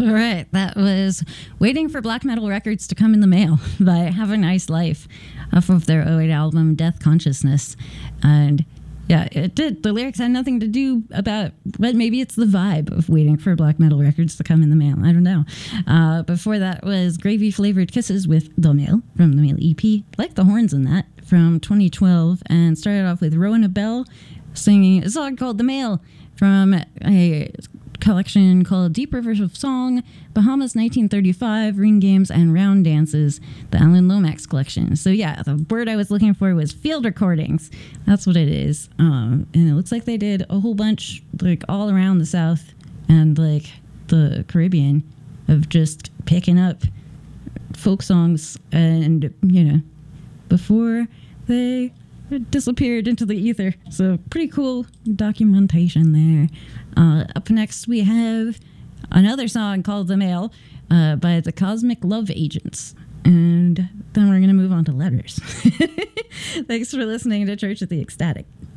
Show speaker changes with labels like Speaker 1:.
Speaker 1: All right, that was Waiting for Black Metal Records to Come in the Mail by Have a Nice Life off of their 08 album Death Consciousness. And yeah, it did. The lyrics had nothing to do about, but maybe it's the vibe of Waiting for Black Metal Records to Come in the Mail. I don't know. Before that was Gravy Flavored Kisses with The Mail from the Mail EP. Like the horns in that from 2012. And started off with Rowena Bell singing a song called The Mail from a collection called Deep Rivers of Song, Bahamas 1935, Ring Games, and Round Dances, the Alan Lomax collection. So yeah, the word I was looking for was field recordings. That's what it is. And it looks like they did a whole bunch, like all around the South and like the Caribbean, of just picking up folk songs and, you know, before they disappeared into the ether. So pretty cool documentation there. Up next we have another song called The Mail by the Cosmic Love Agents. And then we're going to move on to letters. Thanks for listening to Church of the Ecstatic.